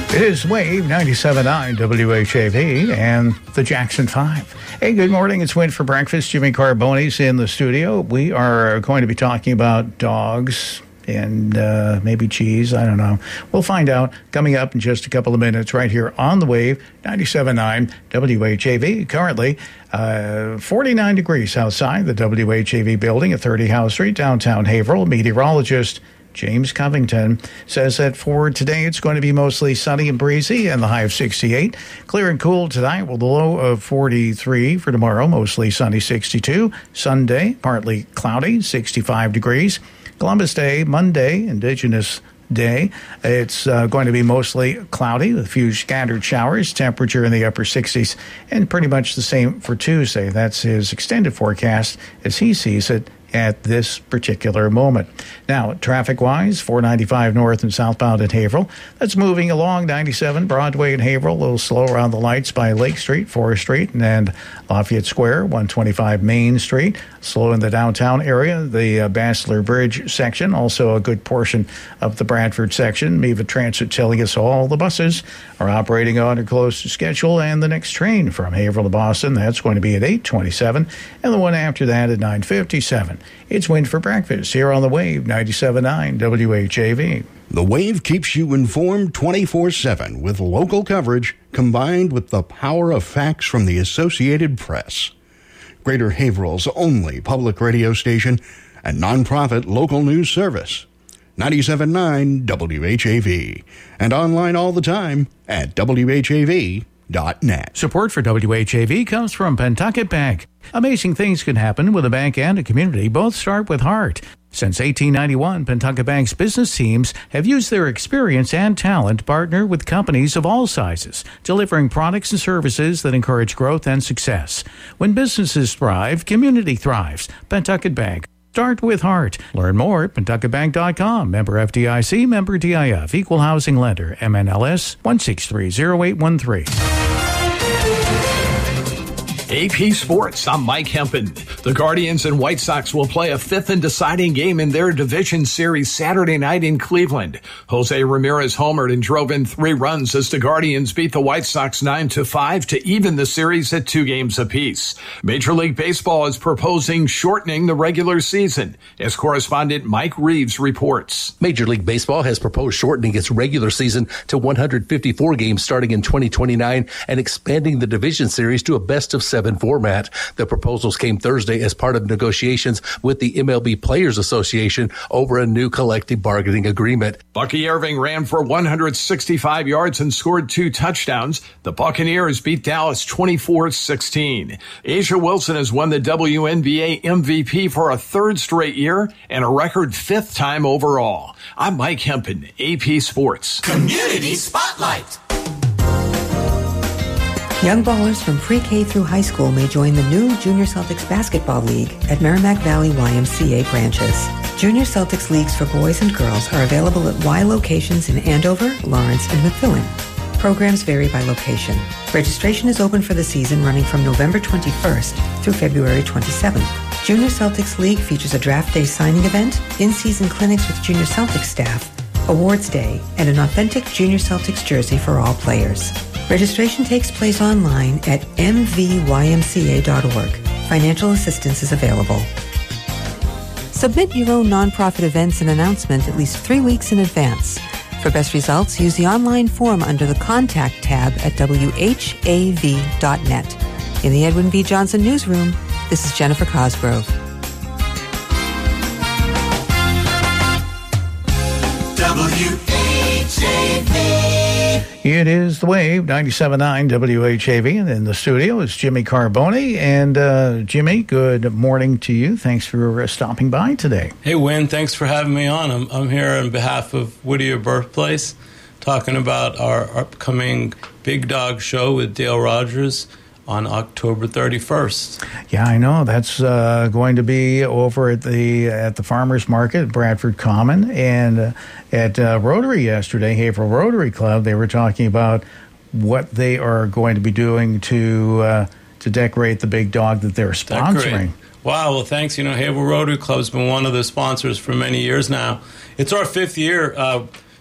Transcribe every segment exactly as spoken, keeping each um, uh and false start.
It is Wave ninety-seven point nine W H A V and the Jackson five. Hey, good morning. It's Win for Breakfast. Jimmy Carbone's in the studio. We are going to be talking about dogs and uh, maybe cheese. I don't know. We'll find out coming up in just a couple of minutes right here on the Wave ninety-seven point nine W H A V. Currently, uh, forty-nine degrees outside the W H A V building at thirty Howe Street, downtown Haverhill. Meteorologist James Covington says that for today it's going to be mostly sunny and breezy and the high of sixty-eight. Clear and cool tonight with a low of forty-three. For tomorrow, mostly sunny, sixty-two. Sunday, partly cloudy, sixty-five degrees. Columbus Day, Monday, Indigenous Day. It's uh, going to be mostly cloudy with a few scattered showers, temperature in the upper sixties, and pretty much the same for Tuesday. That's his extended forecast as he sees it at this particular moment. Now, traffic-wise, four ninety-five north and southbound at Haverhill. That's moving along ninety-seven Broadway and Haverhill, a little slow around the lights by Lake Street, Forest Street, and Lafayette Square, one twenty-five Main Street. Slow in the downtown area, the uh, Bachelor Bridge section, also a good portion of the Bradford section. Meva Transit telling us all the buses are operating on or close to schedule, and the next train from Haverhill to Boston, that's going to be at eight twenty-seven, and the one after that at nine fifty-seven. It's Win for Breakfast here on the Wave ninety-seven point nine W H A V. The Wave keeps you informed twenty-four seven with local coverage combined with the power of facts from the Associated Press. Greater Haverhill's only public radio station and nonprofit local news service. ninety-seven point nine W H A V. And online all the time at W H A V dot net. Support for W H A V comes from Pentucket Bank. Amazing things can happen with a bank and a community. Both start with heart. Since eighteen ninety-one, Pentucket Bank's business teams have used their experience and talent to partner with companies of all sizes, delivering products and services that encourage growth and success. When businesses thrive, community thrives. Pentucket Bank. Start with heart. Learn more at pentucket bank dot com. Member F D I C, member D I F, equal housing lender, M N L S one six three zero eight one three. A P Sports, I'm Mike Hempen. The Guardians and White Sox will play a fifth and deciding game in their division series Saturday night in Cleveland. Jose Ramirez homered and drove in three runs as the Guardians beat the White Sox nine to five to even the series at two games apiece. Major League Baseball is proposing shortening the regular season, as correspondent Mike Reeves reports. Major League Baseball has proposed shortening its regular season to one hundred fifty-four games starting in twenty twenty-nine and expanding the division series to a best of seven format. The proposals came Thursday as part of negotiations with the M L B Players Association over a new collective bargaining agreement. Bucky Irving ran for one hundred sixty-five yards and scored two touchdowns. The Buccaneers beat Dallas twenty-four sixteen. Asia Wilson has won the W N B A M V P for a third straight year and a record fifth time overall. I'm Mike Hempen, A P Sports. Community Spotlight. Young ballers from pre-K through high school may join the new Junior Celtics Basketball League at Merrimack Valley Y M C A branches. Junior Celtics leagues for boys and girls are available at Y locations in Andover, Lawrence, and Methuen. Programs vary by location. Registration is open for the season running from November twenty-first through February twenty-seventh. Junior Celtics League features a draft day signing event, in-season clinics with Junior Celtics staff, awards day, and an authentic Junior Celtics jersey for all players. Registration takes place online at m v y m c a dot org. Financial assistance is available. Submit your own nonprofit events and announcement at least three weeks in advance. For best results, use the online form under the Contact tab at w h a v dot net. In the Edwin B. Johnson Newsroom, this is Jennifer Cosgrove. W H A V. It is the Wave ninety-seven point nine W H A V, and in the studio is Jimmy Carbone. And uh, Jimmy, good morning to you. Thanks for uh, stopping by today. Hey, Win, thanks for having me on. I'm, I'm here on behalf of Whittier Birthplace, talking about our upcoming Big Dog show with Dale Rogers on October thirty-first. Yeah, I know. That's uh, going to be over at the at the Farmers Market at Bradford Common. And uh, at uh, Rotary yesterday, Haverhill Rotary Club, they were talking about what they are going to be doing to uh, to decorate the big dog that they're sponsoring. Decorate. Wow, well, thanks. You know, Haverhill Rotary Club has been one of the sponsors for many years now. It's our fifth year. Uh,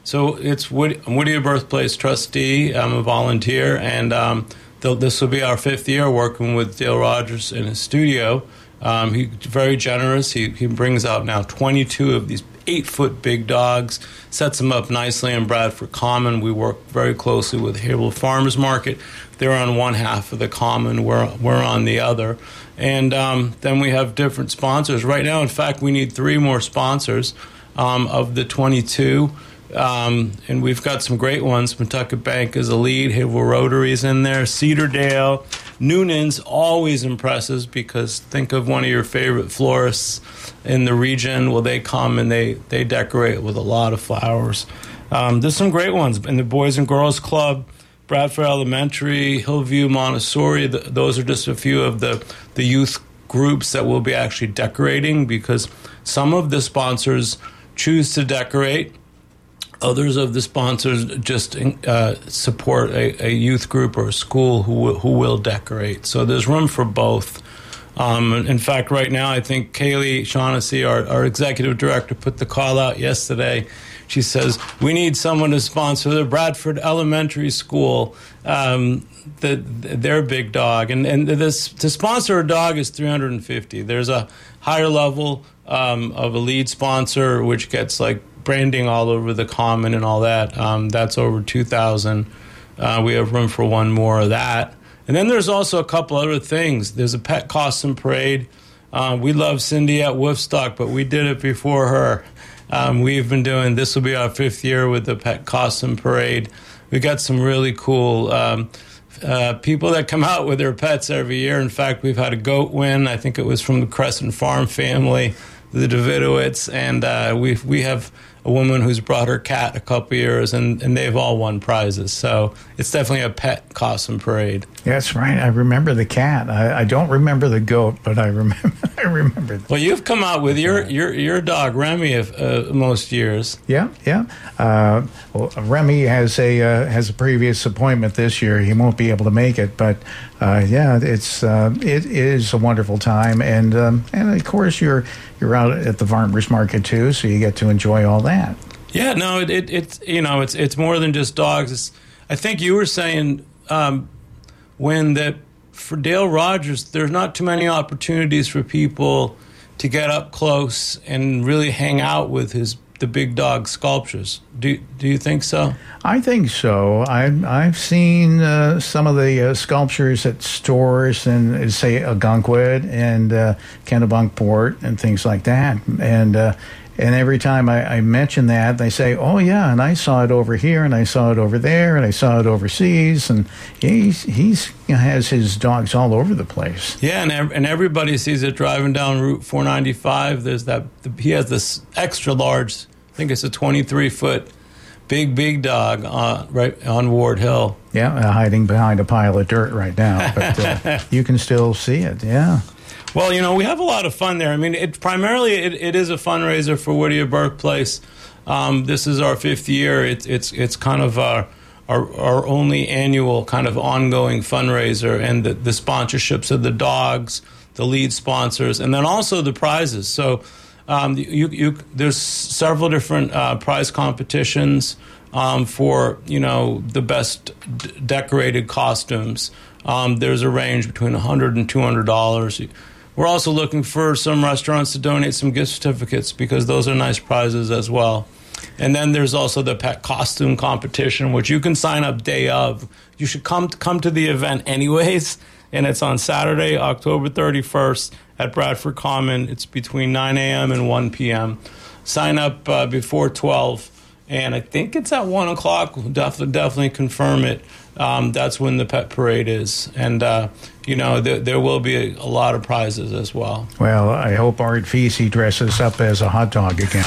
So it's Wood, I'm Whittier Birthplace trustee. I'm a volunteer, and um, this will be our fifth year working with Dale Rogers in his studio. Um, he's very generous. He, he brings out now twenty-two of these eight-foot big dogs, sets them up nicely in Bradford Common. We work very closely with Haverhill Farmers Market. They're on one half of the common. We're, we're on the other. And um, then we have different sponsors. Right now, in fact, we need three more sponsors um, of the twenty-two. Um, and we've got some great ones. Pawtucket Bank is a lead. Haverhill Rotary's in there. Cedardale. Noonan's always impresses because think of one of your favorite florists in the region. Well, they come and they, they decorate with a lot of flowers. Um, there's some great ones. In the Boys and Girls Club, Bradford Elementary, Hillview Montessori, the, those are just a few of the, the youth groups that will be actually decorating because some of the sponsors choose to decorate. Others of the sponsors just uh, support a, a youth group or a school who will, who will decorate. So there's room for both. Um, in fact, right now, I think Kaylee Shaughnessy, our, our executive director, put the call out yesterday. She says, we need someone to sponsor the Bradford Elementary School, um, the, their big dog. And, and this to sponsor a dog is three hundred fifty dollars. There's a higher level um, of a lead sponsor, which gets like branding all over the common and all that. Um, that's over two thousand dollars. Uh, we have room for one more of that. And then there's also a couple other things. There's a pet costume parade. Uh, we love Cindy at Woofstock, but we did it before her. Um, we've been doing, this will be our fifth year with the pet costume parade. We got some really cool um, uh, people that come out with their pets every year. In fact, we've had a goat win. I think it was from the Crescent Farm family, the Davidowitz, and uh, we we have a woman who's brought her cat a couple years, and, and they've all won prizes. So it's definitely a pet costume parade. That's right. I remember the cat. I, I don't remember the goat, but I remember. I remember. The well, you've come out with your your your dog Remy uh, most years. Yeah, yeah. Uh, well, Remy has a uh, has a previous appointment this year. He won't be able to make it, but uh, yeah, it's uh, it is a wonderful time, and um, and of course you're you're out at the farmers market too, so you get to enjoy all that. Yeah, no, it, it it's you know it's it's more than just dogs. It's, I think you were saying um, when that for Dale Rogers, there's not too many opportunities for people to get up close and really hang out with his the big dog sculptures. Do do you think so? I think so. I've I've seen uh, some of the uh, sculptures at stores and say Algonquin and uh, Kennebunkport and things like that, and. Uh, And every time I, I mention that, they say, oh, yeah, and I saw it over here, and I saw it over there, and I saw it overseas. And he's, he's he has his dogs all over the place. Yeah, and and everybody sees it driving down Route four ninety-five. There's that he has this extra large, I think it's a twenty-three foot, big, big dog uh, right on Ward Hill. Yeah, uh, hiding behind a pile of dirt right now. But uh, you can still see it, yeah. Well, you know, we have a lot of fun there. I mean, it primarily it, it is a fundraiser for Whittier Birthplace. Um, this is our fifth year. It's it's it's kind of our, our our only annual kind of ongoing fundraiser, and the, the sponsorships of the dogs, the lead sponsors, and then also the prizes. So um, you you there's several different uh, prize competitions um, for you know the best d- decorated costumes. Um, there's a range between one hundred dollars and two hundred dollars. We're also looking for some restaurants to donate some gift certificates because those are nice prizes as well. And then there's also the pet costume competition, which you can sign up day of. You should come come to the event anyways, and it's on Saturday, October thirty-first at Bradford Common. It's between nine a.m. and one p.m. Sign up uh, before twelve, and I think it's at one o'clock. We'll definitely, definitely confirm it. Um, that's when the pet parade is. And, uh, you know, there, there will be a, a lot of prizes as well. Well, I hope Art Vesey dresses up as a hot dog again.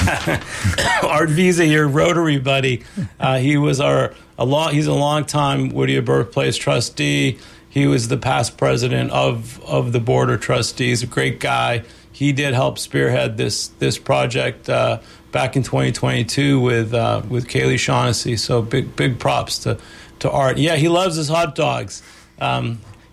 Art Vesey, your Rotary buddy, uh, he was our a long, he's a long-time Whittier Birthplace trustee. He was the past president of, of the Board of Trustees, a great guy. He did help spearhead this this project uh, back in twenty twenty-two with uh, with Kaylee Shaughnessy. So big big props to, to Art. Yeah, he loves his hot dogs. Um,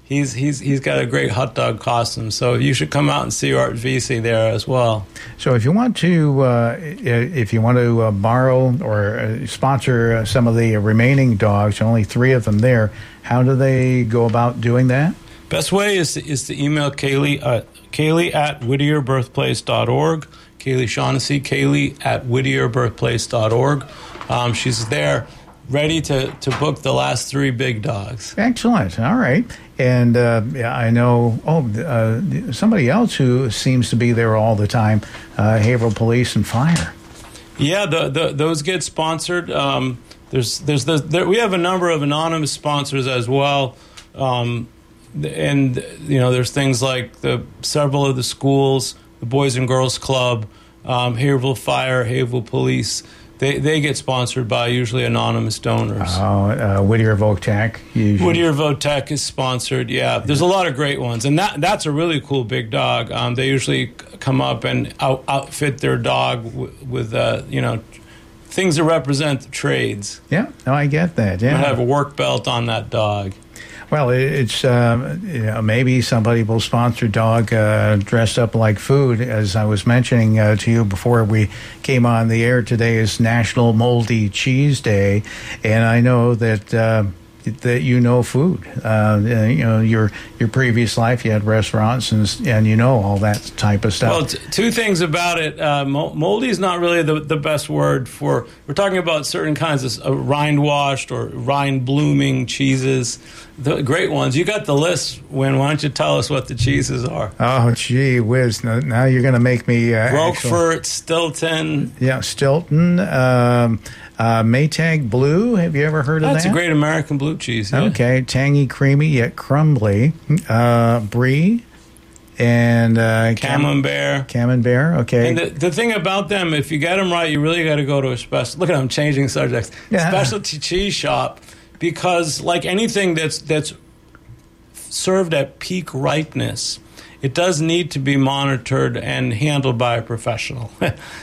he's he's he's got a great hot dog costume. So you should come out and see Art Vesey there as well. So if you want to, uh, if you want to uh, borrow or uh, sponsor uh, some of the remaining dogs, only three of them there, how do they go about doing that? Best way is to, is to email Kaylee, uh, Kaylee at whittier birthplace dot org. Kaylee Shaughnessy, Kaylee at whittier birthplace dot org. Um, she's there, ready to, to book the last three big dogs. Excellent. All right. And uh, yeah, I know, oh, uh, somebody else who seems to be there all the time, uh, Haverhill Police and Fire. Yeah, the, the, those get sponsored. Um, there's there's the, there, we have a number of anonymous sponsors as well. Um, and, you know, there's things like the several of the schools, the Boys and Girls Club, um, Haverhill Fire, Haverhill Police. They they get sponsored by usually anonymous donors. Oh, uh, Whittier Votech. Usually. Whittier Votech is sponsored. Yeah, there's a lot of great ones, and that that's a really cool big dog. Um, they usually come up and out, outfit their dog w- with uh, you know things that represent the trades. Yeah, no, I get that. Yeah, I have a work belt on that dog. Well, it's uh, you know, maybe somebody will sponsor a dog uh, dressed up like food. As I was mentioning uh, to you before we came on the air, today is National Moldy Cheese Day, and I know that uh, that you know food. Uh, you know your your previous life, you had restaurants, and and you know all that type of stuff. Well, t- two things about it. Uh, moldy is not really the, the best word for. We're talking about certain kinds of uh, rind washed or rind blooming cheeses. The great ones. You got the list, Win. Why don't you tell us what the cheeses are? Oh, gee whiz. Now, now you're going to make me... Uh, Roquefort, actual, Stilton. Yeah, Stilton. Um, uh, Maytag Blue. Have you ever heard That's of that? That's a great American blue cheese. Yeah. Okay. Tangy, creamy, yet crumbly. Uh, Brie. And uh, Camembert. Camembert, okay. And the, the thing about them, if you get them right, you really got to go to a special... Look at them changing subjects. Yeah. Specialty cheese shop. Because like anything that's that's served at peak ripeness, it does need to be monitored and handled by a professional.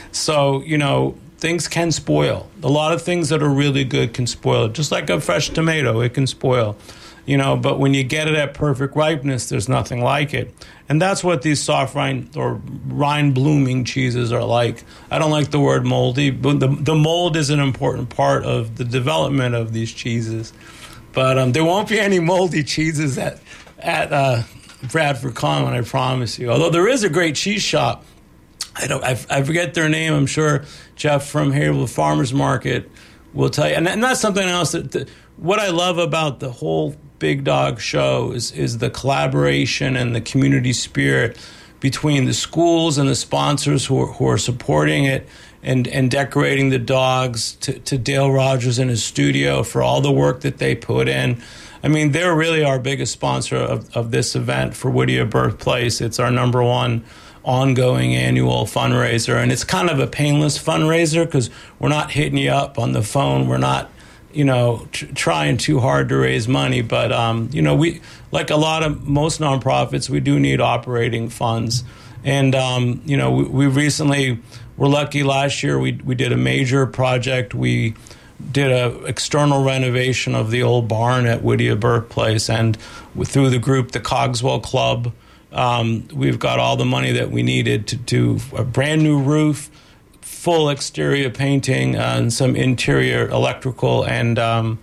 So, you know, things can spoil. A lot of things that are really good can spoil. Just like a fresh tomato, it can spoil. You know, but when you get it at perfect ripeness, there's nothing like it. And that's what these soft rind or rind blooming cheeses are like. I don't like the word moldy, but the, the mold is an important part of the development of these cheeses. But um, there won't be any moldy cheeses at, at uh, Bradford Common, I promise you. Although there is a great cheese shop. I don't. I, I forget their name. I'm sure Jeff from Haverhill Farmers Market will tell you. And, and that's something else that the, what I love about the whole Big Dog Show is is the collaboration and the community spirit between the schools and the sponsors who are, who are supporting it and, and decorating the dogs, to, to Dale Rogers and his studio for all the work that they put in. I mean, they're really our biggest sponsor of, of this event for Whittier Birthplace. It's our number one ongoing annual fundraiser, and it's kind of a painless fundraiser because we're not hitting you up on the phone. We're not you know, tr- trying too hard to raise money. But, um, you know, we, like a lot of most nonprofits, we do need operating funds. And, um, you know, we, we recently were lucky last year. We, we did a major project. We did a external renovation of the old barn at Whittier Birthplace. And through the group, the Cogswell Club, um, we've got all the money that we needed to do a brand new roof, full exterior painting, uh, and some interior electrical and um,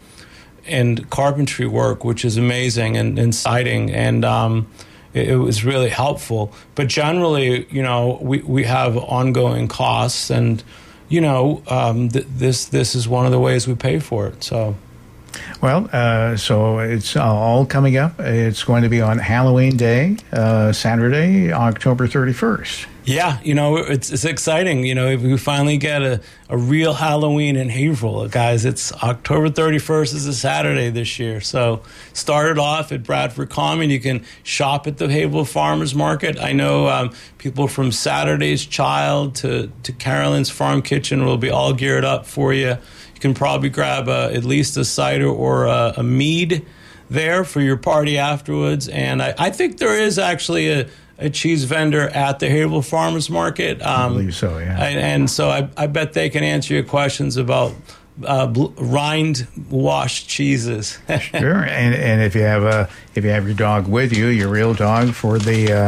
and carpentry work, which is amazing, and, and siding, and um, it, it was really helpful. But generally, you know, we, we have ongoing costs, and you know, um, th- this this is one of the ways we pay for it. So. Well, uh, so it's all coming up. It's going to be on Halloween Day, uh, Saturday, October thirty-first. Yeah, you know, it's it's exciting. You know, if we finally get a, a real Halloween in Haverhill, guys, it's October thirty-first is a Saturday this year. So started off at Bradford Common. You can shop at the Haverhill Farmers Market. I know um, people from Saturday's Child to, to Carolyn's Farm Kitchen will be all geared up for you. You can probably grab a, at least a cider or a, a mead there for your party afterwards. And I, I think there is actually a a cheese vendor at the Haverhill Farmers Market. Um, I believe so, yeah. And, and so I, I bet they can answer your questions about uh, bl- rind washed cheeses. Sure, and and if you have a if you have your dog with you, your real dog for the uh,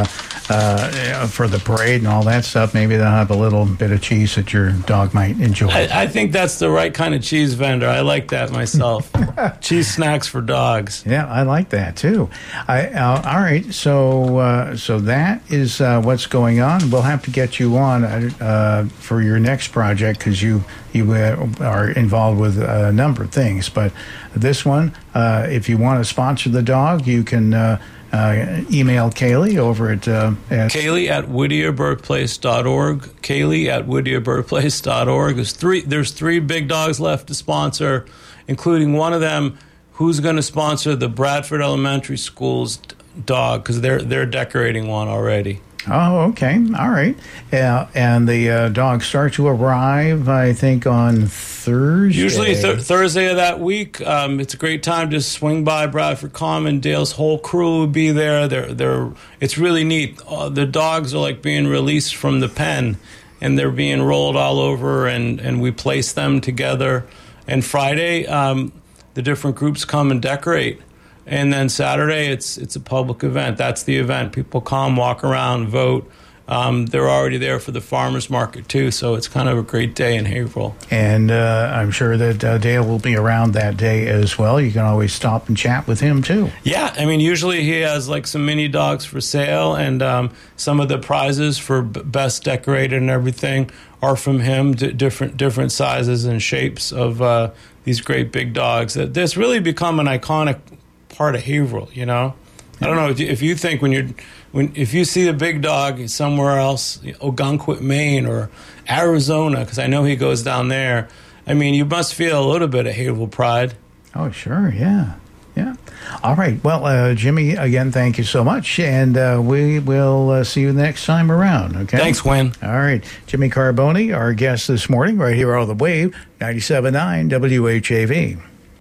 uh, for the parade and all that stuff, maybe they'll have a little bit of cheese that your dog might enjoy. I, I think that's the right kind of cheese vendor. I like that myself. Cheese snacks for dogs. Yeah, I like that too. I uh, all right, so uh, so that is uh, what's going on. We'll have to get you on uh, for your next project because you you uh, are involved with a number of things. But this one, uh, if you want to sponsor the dog, you can uh, uh, email Kaylee over at, uh, at Kaylee at whittier birthplace dot org. Kaylee at whittier birthplace dot org. There's three. There's three big dogs left to sponsor, including one of them who's going to sponsor the Bradford Elementary School's dog because they're they're decorating one already. Oh, okay. All right. Uh, and the uh, dogs start to arrive, I think, on Thursday. Usually th- Thursday of that week. Um, it's a great time to swing by Bradford Common. Dale's whole crew will be there. They're, they're, it's really neat. Uh, the dogs are like being released from the pen, and they're being rolled all over, and, and we place them together. And Friday, um, the different groups come and decorate. And then Saturday, it's it's a public event. That's the event. People come, walk around, vote. Um, they're already there for the farmers market, too, so it's kind of a great day in Haverhill. And uh, I'm sure that uh, Dale will be around that day as well. You can always stop and chat with him, too. Yeah, I mean, usually he has, like, some mini dogs for sale, and um, some of the prizes for b- best decorated and everything are from him, d- different different sizes and shapes of uh, these great big dogs. That's really become an iconic part of Haverhill, you know. I don't know if you, if you think when you're when if you see a big dog somewhere else, Ogunquit, Maine, or Arizona, because I know he goes down there. I mean, you must feel a little bit of Haverhill pride. Oh, sure, yeah, yeah. All right, well, uh, Jimmy, again, thank you so much, and uh, we will uh, see you next time around. Okay. Thanks, Win. All right, Jimmy Carboni, our guest this morning, right here on the Wave, ninety-seven point nine W H A V.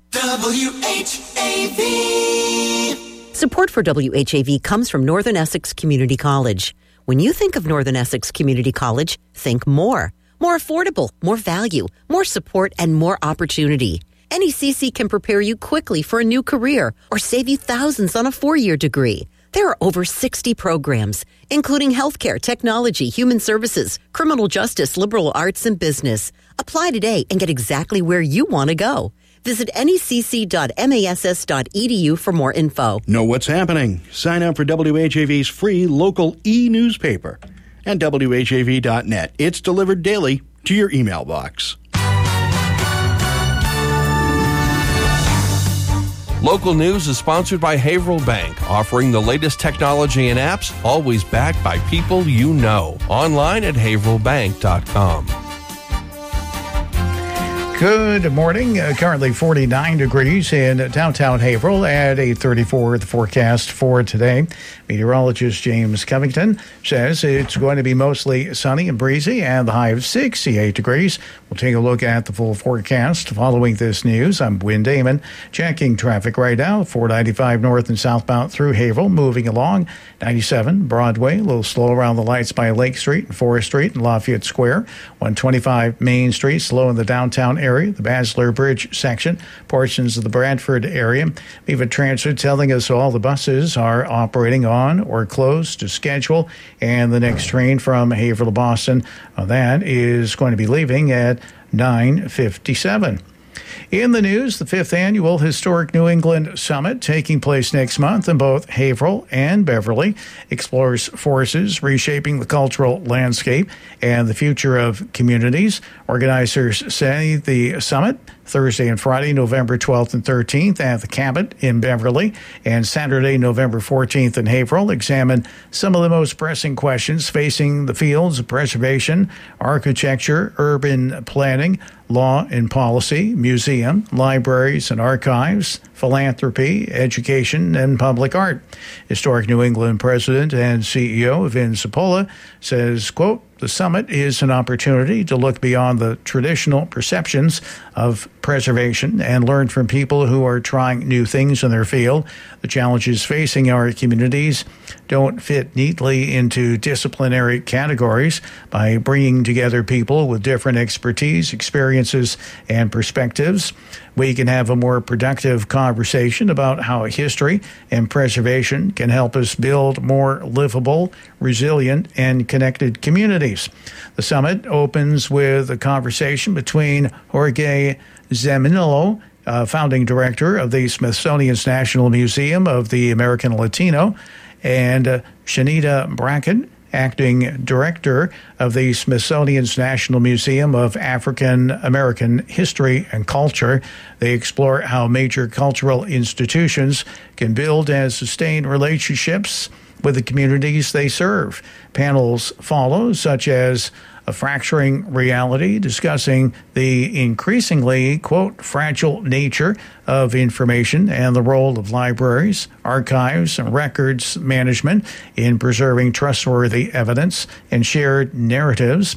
W H A V. Support for W H A V comes from Northern Essex Community College. When you think of Northern Essex Community College, think more. More affordable, more value, more support, and more opportunity. N E C C can prepare you quickly for a new career or save you thousands on a four-year degree. There are over sixty programs, including healthcare, technology, human services, criminal justice, liberal arts, and business. Apply today and get exactly where you want to go. Visit N E C C dot mass dot e d u for more info. Know what's happening. Sign up for W H A V's free local e-newspaper at W H A V dot net. It's delivered daily to your email box. Local news is sponsored by Haverhill Bank, offering the latest technology and apps, always backed by people you know. Online at haverhill bank dot com. Good morning. Uh, currently forty-nine degrees in downtown Haverhill at eight thirty-four. The forecast for today. Meteorologist James Covington says it's going to be mostly sunny and breezy and the high of sixty-eight degrees. We'll take a look at the full forecast following this news. I'm Wynn Damon, checking traffic right now. four ninety-five north and southbound through Haverhill, moving along. ninety-seven Broadway, a little slow around the lights by Lake Street and Forest Street and Lafayette Square. one twenty-five Main Street, slow in the downtown area, the Basler Bridge section, portions of the Bradford area. Viva Transit telling us all the buses are operating on or close to schedule, and the next train from Haverhill to Boston, uh, that is going to be leaving at nine fifty-seven. In the news, the fifth annual Historic New England Summit, taking place next month in both Haverhill and Beverly, explores forces reshaping the cultural landscape and the future of communities. Organizers say the summit, Thursday and Friday, November twelfth and thirteenth at the Cabot in Beverly, and Saturday, November fourteenth in Haverhill, examine some of the most pressing questions facing the fields of preservation, architecture, urban planning, law and policy, museum, libraries and archives, philanthropy, education, and public art. Historic New England President and C E O Vin Cipolla says, quote, "The summit is an opportunity to look beyond the traditional perceptions of preservation and learn from people who are trying new things in their field. The challenges facing our communities don't fit neatly into disciplinary categories. By bringing together people with different expertise, experiences, and perspectives, we can have a more productive conversation about how history and preservation can help us build more livable, resilient, and connected communities. The summit opens with a conversation between Jorge Zaminillo, uh, founding director of the Smithsonian's National Museum of the American Latino, and uh, Shanita Brackett, acting director of the Smithsonian's National Museum of African American History and Culture. They explore how major cultural institutions can build and sustain relationships with the communities they serve. Panels follow, such as A Fracturing Reality, discussing the increasingly, quote, fragile nature of information and the role of libraries, archives, and records management in preserving trustworthy evidence and shared narratives.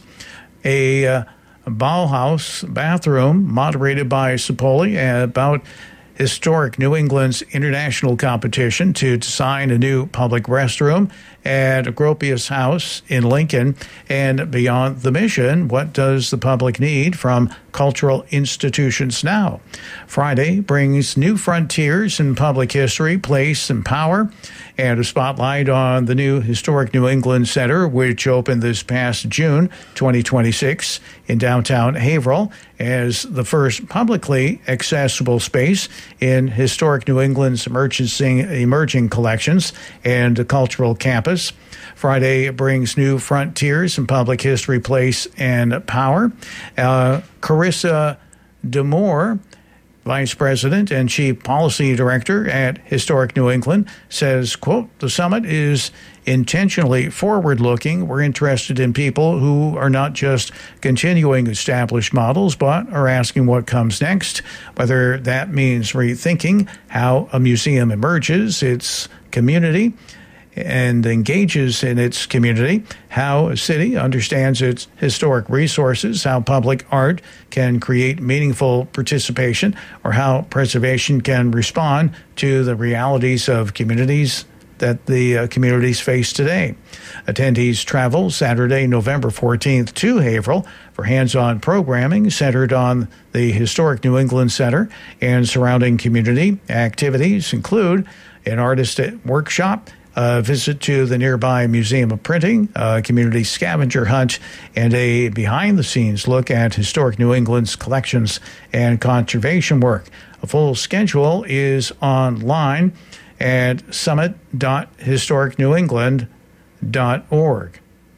A uh, Bauhaus bathroom, moderated by Sapoli, about historic New England's international competition to design a new public restroom at Gropius House in Lincoln. And beyond the mission, what does the public need from cultural institutions now? Friday brings new frontiers in public history, place, and power, and a spotlight on the new Historic New England Center, which opened this past June twenty twenty-six in downtown Haverhill as the first publicly accessible space in Historic New England's emerging, emerging collections and cultural campus. Friday brings new frontiers in public history, place, and power. Uh, Carissa DeMoore, Vice President and Chief Policy Director at Historic New England, says, quote, the summit is intentionally forward-looking. We're interested in people who are not just continuing established models, but are asking what comes next, whether that means rethinking how a museum emerges, its community, and engages in its community, how a city understands its historic resources, how public art can create meaningful participation, or how preservation can respond to the realities of communities that the uh, communities face today. Attendees travel Saturday, November fourteenth to Haverhill for hands-on programming centered on the Historic New England Center and surrounding community. Activities include an artist workshop, a visit to the nearby Museum of Printing, a community scavenger hunt, and a behind-the-scenes look at Historic New England's collections and conservation work. A full schedule is online at summit dot historic new england dot org.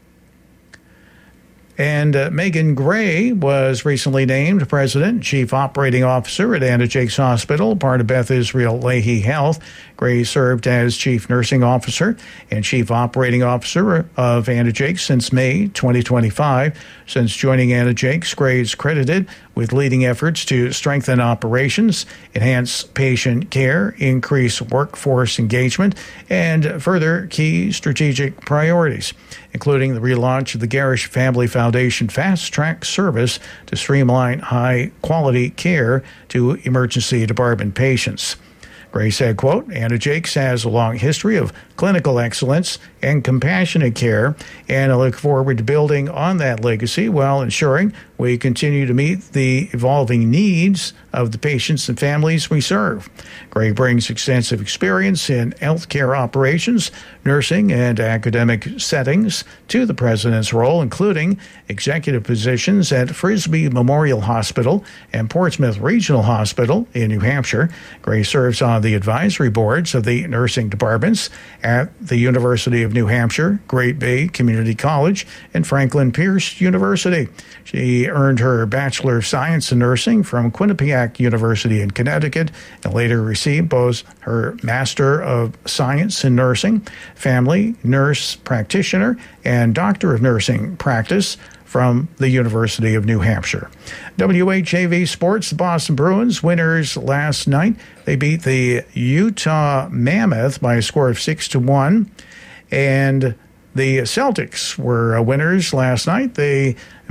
And uh, Megan Gray was recently named President and Chief Operating Officer at Anna Jake's Hospital, part of Beth Israel Lahey Health. Gray served as Chief Nursing Officer and Chief Operating Officer of Anna Jake's since May twenty twenty-five. Since joining Anna Jake's, Gray is credited with leading efforts to strengthen operations, enhance patient care, increase workforce engagement, and further key strategic priorities, including the relaunch of the Garish Family Foundation Fast Track Service to streamline high-quality care to emergency department patients. Gray said, quote, Anna Jake's has a long history of clinical excellence and compassionate care, and I look forward to building on that legacy while ensuring we continue to meet the evolving needs of the patients and families we serve. Gray brings extensive experience in healthcare operations, nursing, and academic settings to the president's role, including executive positions at Frisbee Memorial Hospital and Portsmouth Regional Hospital in New Hampshire. Gray serves on the advisory boards of the nursing departments at the University of New Hampshire, Great Bay Community College, and Franklin Pierce University. She earned her Bachelor of Science in Nursing from Quinnipiac University in Connecticut and later received both her Master of Science in Nursing, Family Nurse Practitioner, and Doctor of Nursing Practice from the University of New Hampshire. W H A V Sports, the Boston Bruins winners last night. They beat the Utah Mammoth by a score of six to one, and the Celtics were winners last night. They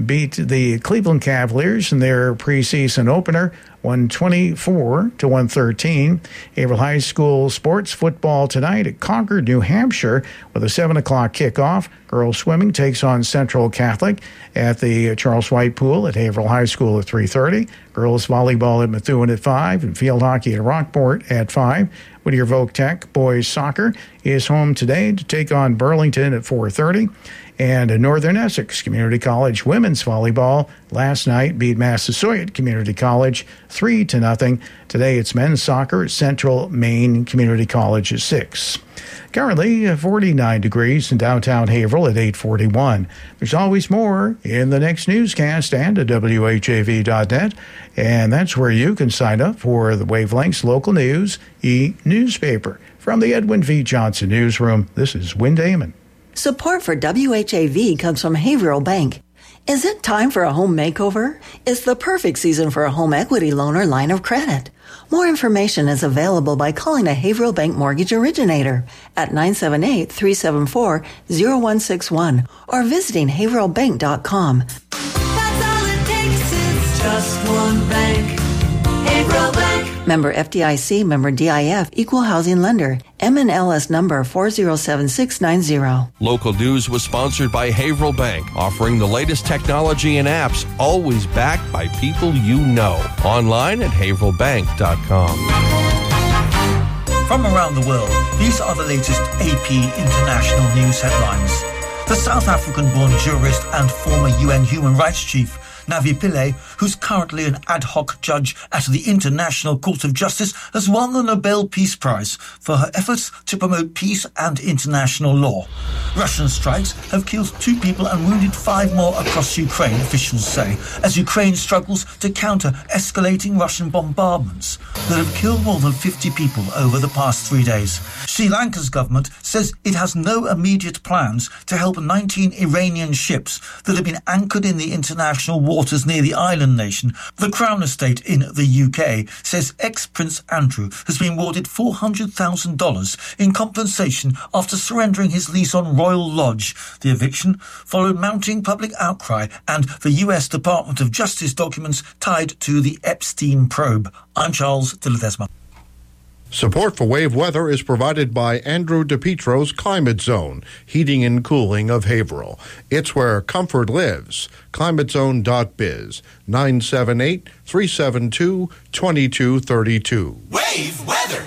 beat the Cleveland Cavaliers in their preseason opener, one twenty-four to one thirteen. Haverhill High School sports football tonight at Concord, New Hampshire, with a seven o'clock kickoff. Girls swimming takes on Central Catholic at the Charles White Pool at Haverhill High School at three thirty. Girls volleyball at Methuen at five, and field hockey at Rockport at five. Whittier Voc Tech boys soccer is home today to take on Burlington at four thirty. And Northern Essex Community College women's volleyball last night beat Massasoit Community College three to nothing. Today it's men's soccer at Central Maine Community College at six. Currently forty-nine degrees in downtown Haverhill at eight forty-one. There's always more in the next newscast and at W H A V dot net. And that's where you can sign up for the Wavelengths Local News e-newspaper. From the Edwin V. Johnson Newsroom, this is Wynn Damon. Support for W H A V comes from Haverhill Bank. Is it time for a home makeover? It's the perfect season for a home equity loan or line of credit. More information is available by calling a Haverhill Bank mortgage originator at nine seven eight, three seven four, zero one six one or visiting haverhill bank dot com. That's all it takes is just one bank. Haverhill Bank. Member F D I C, member D I F, equal housing lender. M N L S number four zero seven six nine zero. Local news was sponsored by Haverhill Bank, offering the latest technology and apps, always backed by people you know. Online at haverhill bank dot com. From around the world, these are the latest A P International News headlines. The South African-born jurist and former U N Human Rights Chief Navi Pillay, who's currently an ad hoc judge at the International Court of Justice, has won the Nobel Peace Prize for her efforts to promote peace and international law. Russian strikes have killed two people and wounded five more across Ukraine, officials say, as Ukraine struggles to counter escalating Russian bombardments that have killed more than fifty people over the past three days. Sri Lanka's government says it has no immediate plans to help nineteen Iranian ships that have been anchored in the international waters near the island nation. The Crown Estate in the U K says ex-Prince Andrew has been awarded four hundred thousand dollars in compensation after surrendering his lease on Royal Lodge. The eviction followed mounting public outcry and the U S Department of Justice documents tied to the Epstein probe. I'm Charles de Ledesma. Support for Wave Weather is provided by Andrew DePietro's Climate Zone, heating and cooling of Haverhill. It's where comfort lives. climate zone dot biz, nine seven eight, three seven two, two two three two. Wave Weather.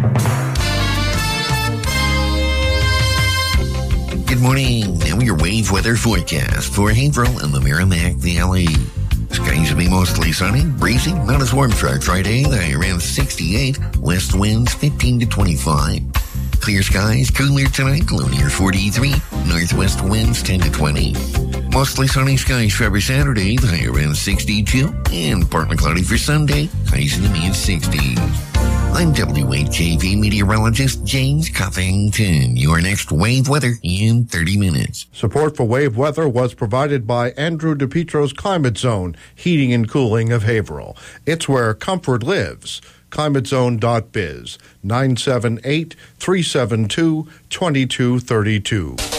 Good morning. Now your Wave Weather forecast for Haverhill and the Merrimack Valley. Skies will be mostly sunny, breezy, not as warm for Friday. The high around sixty-eight, west winds fifteen to twenty-five. Clear skies, cooler tonight, low near forty-three, northwest winds ten to twenty. Mostly sunny skies for every Saturday, the high around sixty-two, and partly cloudy for Sunday, highs in the mid sixties. I'm W H A V meteorologist James Cuffington. Your next Wave Weather in thirty minutes. Support for Wave Weather was provided by Andrew DePietro's Climate Zone, heating and cooling of Haverhill. It's where comfort lives. climate zone dot biz, nine seven eight, three seven two, two two three two.